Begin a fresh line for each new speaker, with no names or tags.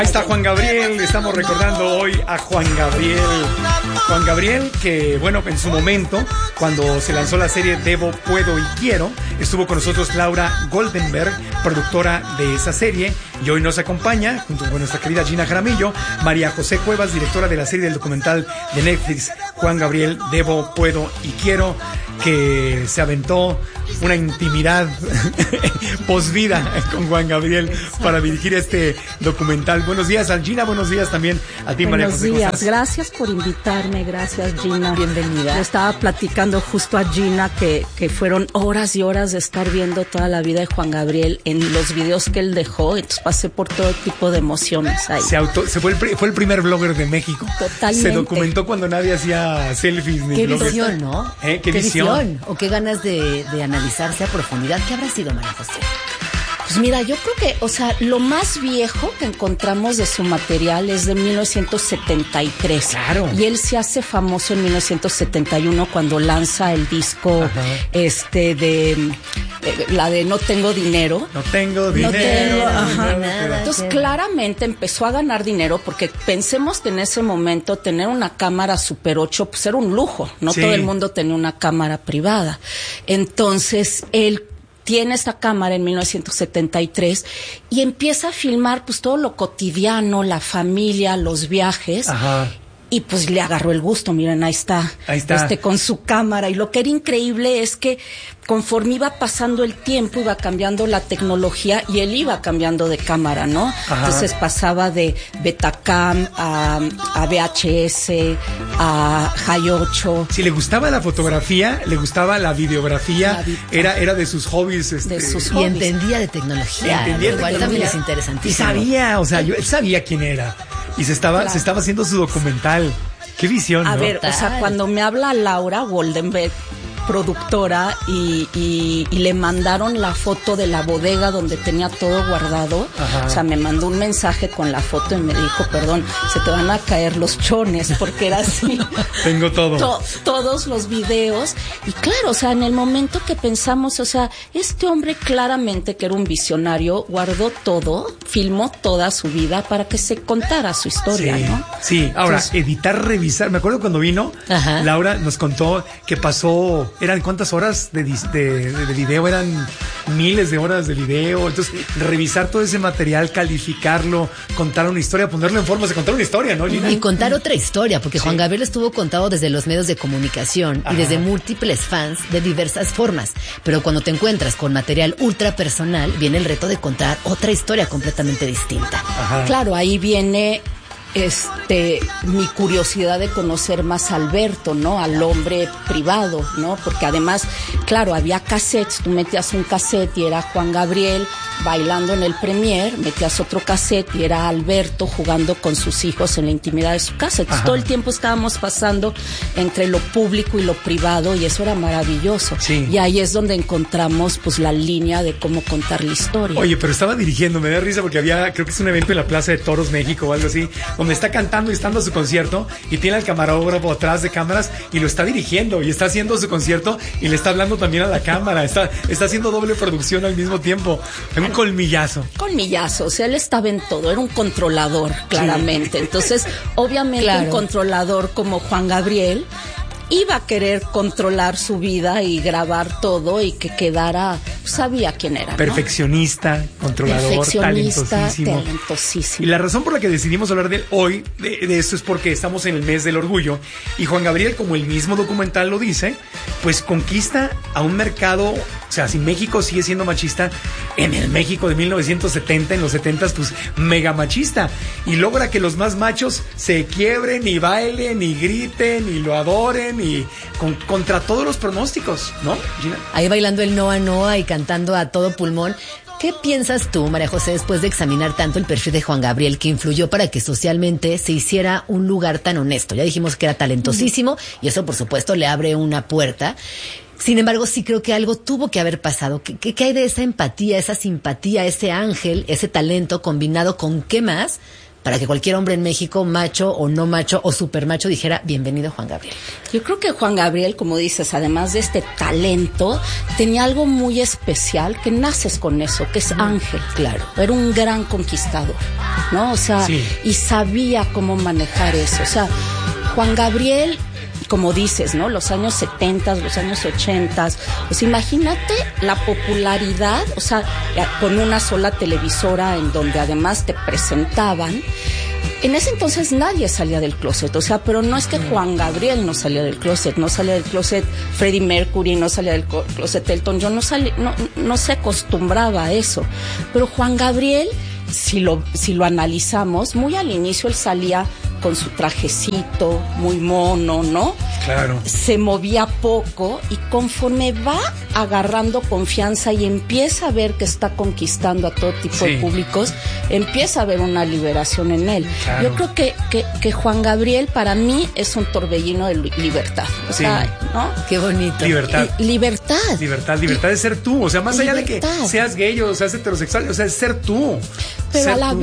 Ahí está Juan Gabriel, estamos recordando hoy a Juan Gabriel. Juan Gabriel que, bueno, en su momento, cuando se lanzó la serie Debo, Puedo y Quiero, estuvo con nosotros Laura Goldenberg, productora de esa serie, y hoy nos acompaña, junto con nuestra querida Gina Jaramillo, María José Cuevas, directora de la serie del documental de Netflix, Juan Gabriel, Debo, Puedo y Quiero, que se aventó una intimidad posvida con Juan Gabriel para dirigir este documental. Buenos días, Gina, buenos días también a ti, María José.
Buenos días, gracias por invitarme, gracias, Gina.
Bienvenida.
Yo estaba platicando justo a Gina que fueron horas y horas de estar viendo toda la vida de Juan Gabriel en los videos que él dejó, entonces pasé por todo tipo de emociones ahí.
Fue el primer blogger de México.
Totalmente.
Se documentó cuando nadie hacía selfies ni
Qué
bloggers.
visión, ¿no?
¿Qué visión?
O qué ganas de analizarse a profundidad. ¿Qué habrá sido, María José?
Pues mira, yo creo que, lo más viejo que encontramos de su material es de 1973.
Claro.
Y él se hace famoso en 1971 cuando lanza el disco, la de No Tengo Dinero.
No tengo dinero.
Nada.
Entonces, claramente empezó a ganar dinero porque pensemos que en ese momento tener una cámara Super 8 pues era un lujo. No
Sí.
todo el mundo tenía una cámara privada. Entonces, él tiene esta cámara en 1973 y empieza a filmar pues todo lo cotidiano, la familia, los viajes.
Ajá.
Y pues le agarró el gusto, miren, ahí está. Con su cámara. Y lo que era increíble es que conforme iba pasando el tiempo, iba cambiando la tecnología y él iba cambiando de cámara, ¿no?
Ajá.
Entonces pasaba de Betacam a VHS, a High 8.
Si le gustaba la fotografía, le gustaba la videografía, era de sus hobbies.
De sus
Y
hobbies.
entendía de tecnología. Igual también es
Y
interesantísimo.
sabía, él sabía quién era. Y se estaba haciendo su documental. Qué visión, ¿no?
A ver, cuando me habla Laura Goldenberg, productora, y le mandaron la foto de la bodega donde tenía todo guardado.
Ajá.
Me mandó un mensaje con la foto y me dijo, perdón, se te van a caer los chones, porque era así.
Tengo todo.
Todos los videos. Y claro, en el momento que pensamos, este hombre claramente que era un visionario, guardó todo, filmó toda su vida para que se contara su historia,
Sí,
¿no?
sí. Ahora,
Entonces,
editar, revisar. Me acuerdo cuando vino,
Ajá.
Laura nos contó que pasó, ¿eran cuántas horas de video? Eran miles de horas de video. Entonces, revisar todo ese material, calificarlo, contar una historia, ponerlo en forma de contar una historia, ¿no, Gina?
Y contar otra historia, porque Juan Gabriel estuvo contado desde los medios de comunicación
Ajá.
y desde múltiples fans de diversas formas. Pero cuando te encuentras con material ultra personal, viene el reto de contar otra historia completamente distinta.
Ajá.
claro, ahí viene mi curiosidad de conocer más a Alberto, ¿no? Al hombre privado, ¿no? Porque además, claro, había cassettes, tú metías un cassette y era Juan Gabriel bailando en el premier, metías otro cassette y era Alberto jugando con sus hijos en la intimidad de su casa. Entonces, todo el tiempo estábamos pasando entre lo público y lo privado y eso era maravilloso.
Sí.
Y ahí es donde encontramos pues la línea de cómo contar la historia.
Oye, pero estaba dirigiendo, me da risa porque creo que es un evento en la Plaza de Toros, México o algo así, donde está cantando y está dando su concierto y tiene al camarógrafo atrás de cámaras y lo está dirigiendo y está haciendo su concierto y le está hablando también a la cámara, está haciendo doble producción al mismo tiempo. Un colmillazo.
Colmillazo, él estaba en todo, era un controlador, claramente. Entonces, obviamente,
Claro.
un controlador como Juan Gabriel iba a querer controlar su vida y grabar todo y que quedara, sabía quién era, ¿no?
Perfeccionista, controlador, talentosísimo. Y la razón por la que decidimos hablar de él hoy, de esto, es porque estamos en el mes del orgullo y Juan Gabriel, como el mismo documental lo dice, pues conquista a un mercado. Si México sigue siendo machista, en el México de 1970, en los 70s, pues mega machista. Y logra que los más machos se quiebren y bailen y griten y lo adoren y contra todos los pronósticos, ¿no, Gina?
Ahí bailando el Noa Noa y cantando a todo pulmón. ¿Qué piensas tú, María José, después de examinar tanto el perfil de Juan Gabriel que influyó para que socialmente se hiciera un lugar tan honesto? Ya dijimos que era talentosísimo y eso, por supuesto, le abre una puerta. Sin embargo, sí creo que algo tuvo que haber pasado. ¿Qué hay de esa empatía, esa simpatía, ese ángel, ese talento combinado con qué más para que cualquier hombre en México, macho o no macho o super macho, dijera bienvenido Juan Gabriel?
Yo creo que Juan Gabriel, como dices, además de este talento, tenía algo muy especial, que naces con eso, que es ángel.
Claro.
Era un gran conquistador, ¿no? O sea,
sí,
y sabía cómo manejar eso. O sea, Juan Gabriel, como dices, ¿no? Los años 70, los años 80, pues imagínate la popularidad, o sea, con una sola televisora en donde además te presentaban. En ese entonces nadie salía del closet, o sea, pero no es que Juan Gabriel no salía del closet, no salía del closet Freddie Mercury, no salía del closet Elton John, no se acostumbraba a eso. Pero Juan Gabriel, si lo analizamos, muy al inicio él salía con su trajecito, muy mono, ¿no?
Claro.
Se movía poco y conforme va agarrando confianza y empieza a ver que está conquistando a todo tipo de públicos, empieza a haber una liberación en él. Claro. Yo creo que Juan Gabriel para mí es un torbellino de libertad. O sea, ¿no?
Qué bonito.
Libertad.
Libertad
de ser tú. O sea, más allá de que seas gay o seas heterosexual, o sea, es ser tú.
Pero a la